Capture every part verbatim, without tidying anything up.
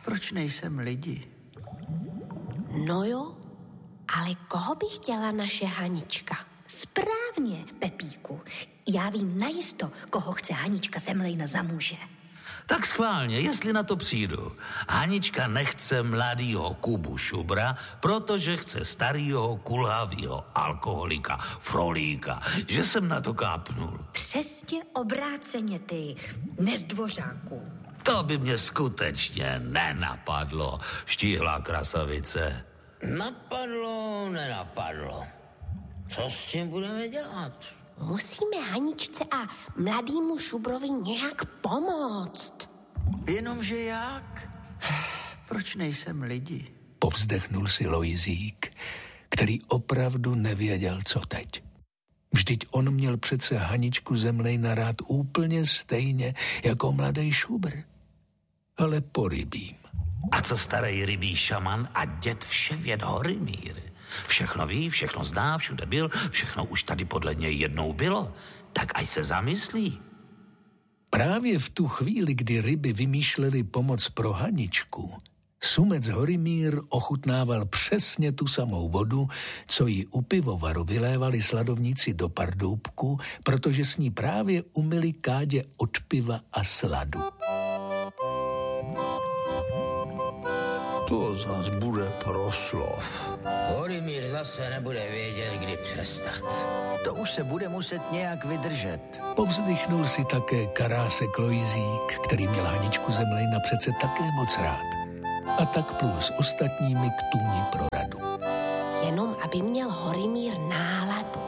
proč nejsem lidi? No jo, ale koho by chtěla naše Hanička? Správně, Pepíku. Já vím najisto, koho chce Hanička Zemlejna za muže. Tak schválně, jestli na to přijdu. Hanička nechce mladýho Kubu Šubra, protože chce starýho, kulhavýho alkoholika, Frolíka, že jsem na to kápnul. Přesně obráceně, ty nezdvořáku. To by mě skutečně nenapadlo, štíhlá krasavice. Napadlo, nenapadlo. Co s tím budeme dělat? Musíme Haničce a mladýmu Šubrovi nějak pomoct. Jenomže jak? Proč nejsem lidi? Povzdechnul si Lojzík, který opravdu nevěděl, co teď. Vždyť on měl přece Haničku Zemlejna rád úplně stejně jako mladý Šubr. Ale po rybím. A co starý rybí šaman a děd Vševěd Horimír? Všechno ví, všechno zná, všude byl, všechno už tady podle něj jednou bylo. Tak ať se zamyslí. Právě v tu chvíli, kdy ryby vymýšleli pomoc pro Haničku, Sumec Horimír ochutnával přesně tu samou vodu, co ji u pivovaru vylévali sladovníci do pardoubku, protože s ní právě umyli kádě od piva a sladu. To zas bude proslov. Horimír zase nebude vědět, kdy přestat. To už se bude muset nějak vydržet. Povzdychnul si také Karásek Lojzík, který měl Haničku Zemlejna přece také moc rád. A tak plul s ostatními k tůni pro radu. Jenom aby měl Horimír náladu.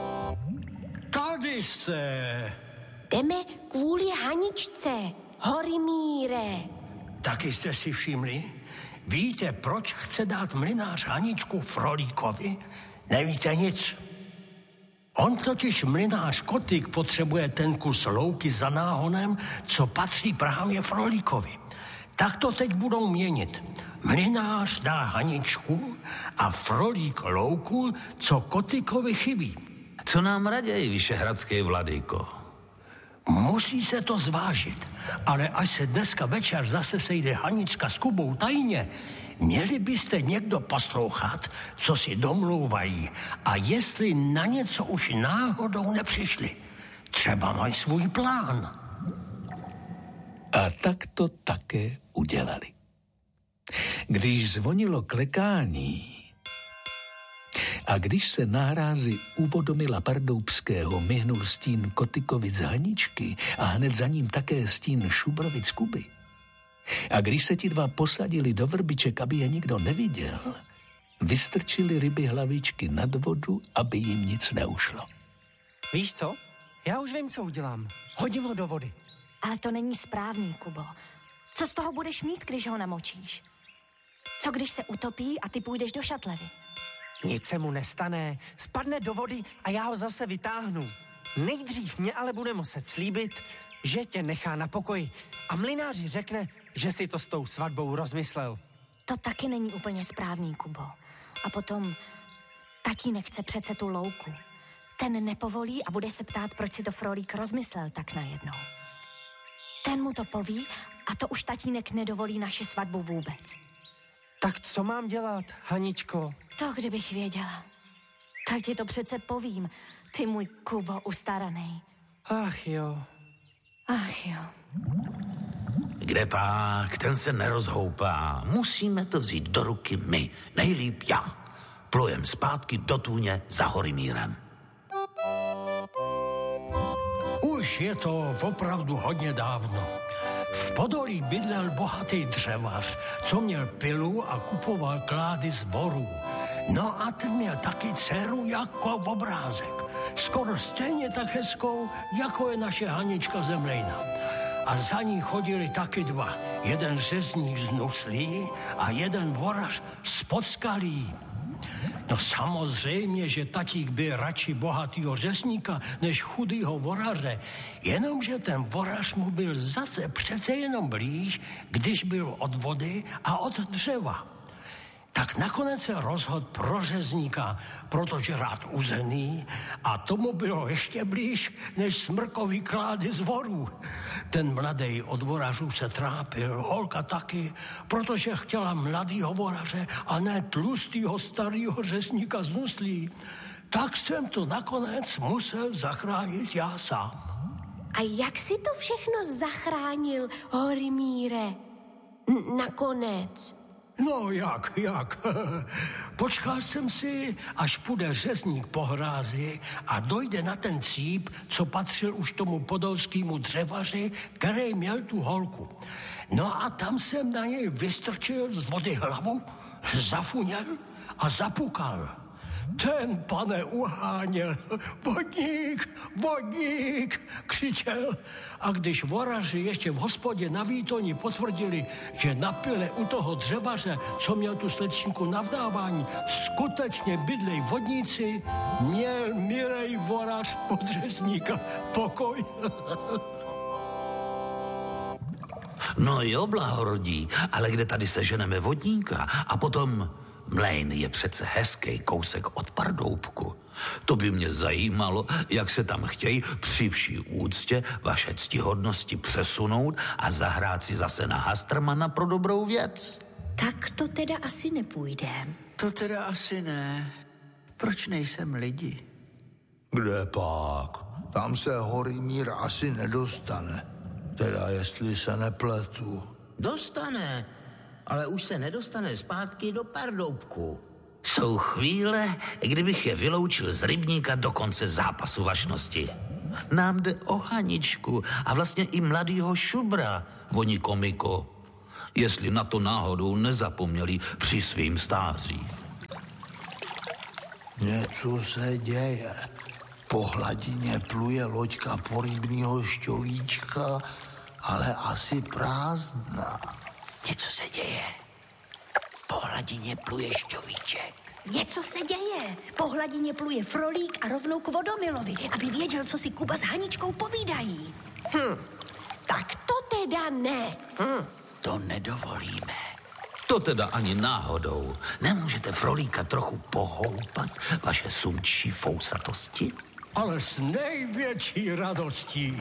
Tady jste. Jdeme kvůli Haničce, Horimíre. Taky jste si všimli? Víte, proč chce dát mlynář Haničku Frolíkovi? Nevíte nic. On totiž mlynář Kotyk potřebuje ten kus louky za náhonem, co patří právě Frolíkovi. Tak to teď budou měnit. Mlynář dá Haničku a Frolík louku, co Kotykovi chybí. Co nám raději, vyšehradský vladyko? Musí se to zvážit, ale až se dneska večer zase sejde Hanička s Kubou tajně, měli byste někdo poslouchat, co si domlouvají a jestli na něco už náhodou nepřišli. Třeba mají svůj plán. A tak to také udělali. Když zvonilo klekání a když se na hrázi u Vodomila Pardoubského myhnul stín Kotykovic Haničky a hned za ním také stín Šubrovic Kuby, a když se ti dva posadili do vrbiček, aby je nikdo neviděl, vystrčili ryby hlavičky nad vodu, aby jim nic neušlo. Víš co? Já už vím, co udělám. Hodím ho do vody. Ale to není správný, Kubo. Co z toho budeš mít, když ho namočíš? Co když se utopí a ty půjdeš do šatlevy? Nic se mu nestane, spadne do vody a já ho zase vytáhnu. Nejdřív mě ale bude muset slíbit, že tě nechá na pokoji a mlynáři řekne, že si to s tou svatbou rozmyslel. To taky není úplně správný, Kubo. A potom tatínek chce přece tu louku. Ten nepovolí a bude se ptát, proč si to Frolík rozmyslel tak najednou. Ten mu to poví a to už tatínek nedovolí naši svatbu vůbec. Tak co mám dělat, Haničko? To kdybych věděla. Tak ti to přece povím, ty můj Kubo ustaranej. Ach jo. Ach jo. Kde pak, ten se nerozhoupá. Musíme to vzít do ruky my, nejlíp já. Plujem zpátky do tůně za Horimírem. Už je to opravdu hodně dávno. V Podolí bydlel bohatý dřevař, co měl pilu a kupoval klády z borů. No a ten měl taky dceru jako obrázek. Skoro stejně tak hezkou, jako je naše Hanička Zemlejna. A za ní chodili taky dva. Jeden řezník z Nuslí a jeden vorař z Podskalí. No samozřejmě, že tatík byl radši bohatýho řezníka než chudýho voraře, jenomže ten vorař mu byl zase přece jenom blíž, když byl od vody a od dřeva. Tak nakonec se rozhodl pro řezníka, protože rád uzený a tomu bylo ještě blíž než smrkový klády z vorů. Ten mladý od vorařů se trápil, holka taky, protože chtěla mladýho voraře a ne tlustýho starýho řezníka z nuslí. Tak jsem to nakonec musel zachránit já sám. A jak si to všechno zachránil, Horimíre? N- nakonec. No jak, jak? Počkal jsem si, až půjde řezník po hrázi a dojde na ten cíp, co patřil už tomu podolskému dřevaři, který měl tu holku. No a tam jsem na něj vystrčil z vody hlavu, zafuněl a zapukal. Ten, pane, uháněl. Vodník, vodník, křičel. A když voraři ještě v hospodě na Výtoni potvrdili, že na pile u toho dřevaře, co měl tu slečinku na vdávání, skutečně bydlej vodníci, měl Mirej vorař od řezníka pokoj. No jo, blahorodí, ale kde tady seženeme vodníka? A potom... Mlejn je přece hezký kousek od Pardoubku. To by mě zajímalo, jak se tam chtějí při vší úctě vaše ctihodnosti přesunout a zahrát si zase na Hastrmana pro dobrou věc. Tak to teda asi nepůjde. To teda asi ne. Proč nejsem lidi? Kde pak? Tam se Horimír asi nedostane. Teda jestli se nepletu. Dostane, ale už se nedostane zpátky do Pardoubku. Jsou chvíle, kdybych je vyloučil z rybníka do konce zápasu vašnosti. Nám jde o Haničku a vlastně i mladýho Šubra, voní komiko. Jestli na to náhodou nezapomněli při svým stáří. Něco se děje. Po hladině pluje loďka porybního šťovíčka, ale asi prázdná. Něco se děje. Po hladině pluje šťovíček. Něco se děje. Po hladině pluje Frolík a rovnou k Vodomilovi, aby věděl, co si Kuba s Haničkou povídají. Hm, tak to teda ne. Hm. To nedovolíme. To teda ani náhodou. Nemůžete Frolíka trochu pohoupat, vaše sumčí fousatosti? Ale s největší radostí.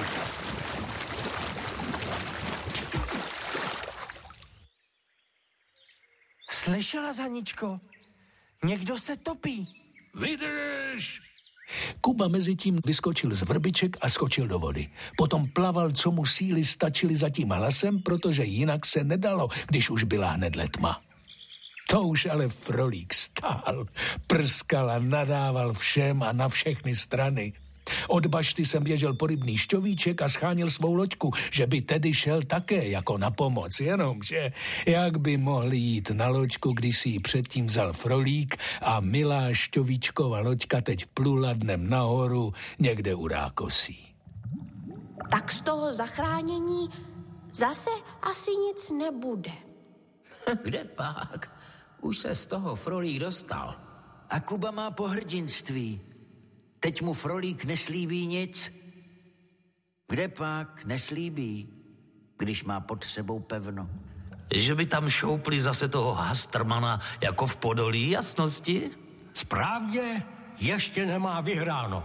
Slyšela, Haničko? Někdo se topí. Vydrž! Kuba mezi tím vyskočil z vrbiček a skočil do vody. Potom plaval, co mu síly stačily za tím hlasem, protože jinak se nedalo, když už byla hned tma. To už ale Frolík stál, prskal a nadával všem a na všechny strany. Od bašty jsem běžel po rybný šťovíček a schánil svou loďku, že by tedy šel také jako na pomoc, jenomže jak by mohli jít na loďku, když si ji předtím vzal Frolík a milá šťovíčkova loďka teď plula dnem nahoru někde u Rákosí. Tak z toho zachránění zase asi nic nebude. Kde pak? Už se z toho Frolík dostal. A Kuba má pohrdinství. Teď mu Frolík neslíbí nic. Kde pak neslíbí, když má pod sebou pevno? Že by tam šoupli zase toho Hastrmana jako v Podolí jasnosti? Správně, ještě nemá vyhráno.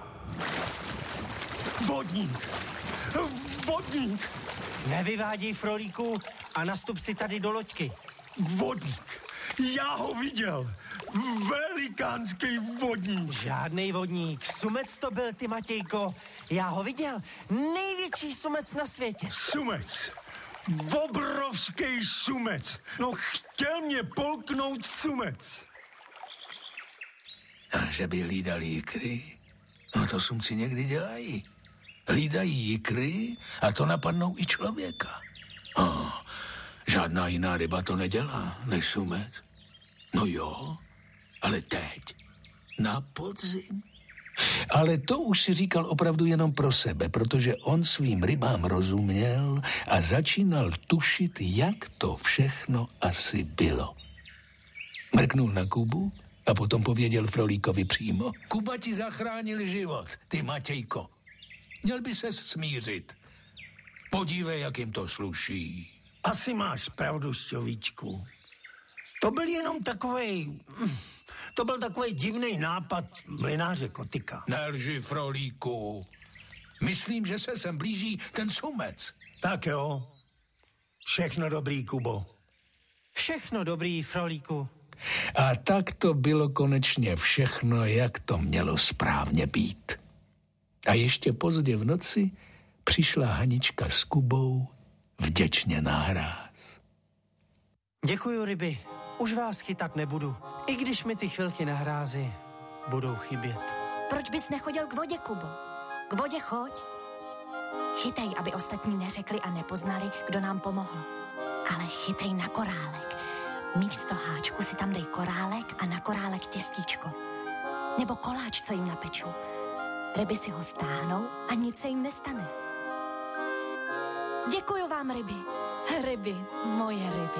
Vodník! Vodník! Nevyváděj, Frolíku, a nastup si tady do loďky. Vodník! Já ho viděl! Velikánský vodník! Žádnej vodník. Sumec to byl, ty Matějko. Já ho viděl. Největší sumec na světě. Sumec! Obrovský sumec! No chtěl mě polknout sumec! A že by hlídali jikry? No to sumci někdy dělají. Hlídají jikry a to napadnou i člověka. Oh, žádná jiná ryba to nedělá, než sumec. No jo, ale teď, na podzim. Ale to už si říkal opravdu jenom pro sebe, protože on svým rybám rozuměl a začínal tušit, jak to všechno asi bylo. Mrknul na Kubu a potom pověděl Frolíkovi přímo. Kuba ti zachránil život, ty Matějko. Měl by ses smířit. Podívej, jak jim to sluší. Asi máš pravdu, šťovíčku. To byl jenom takovej... To byl takový divný nápad mlynáře Kotyka. Nelži, Frolíku. Myslím, že se sem blíží ten sumec. Tak jo. Všechno dobrý, Kubo. Všechno dobrý, Frolíku. A tak to bylo konečně všechno, jak to mělo správně být. A ještě pozdě v noci přišla Hanička s Kubou vděčně nahráz. Děkuju, ryby. Už vás chytat nebudu, i když mi ty chvilky na hrázi budou chybět. Proč bys nechodil k vodě, Kubo? K vodě choď. Chytej, aby ostatní neřekli a nepoznali, kdo nám pomohl. Ale chytej na korálek. Místo háčku si tam dej korálek a na korálek těstíčko. Nebo koláč, co jim napeču. Ryby si ho stáhnou a nic se jim nestane. Děkuju vám, ryby. Ryby, moje ryby.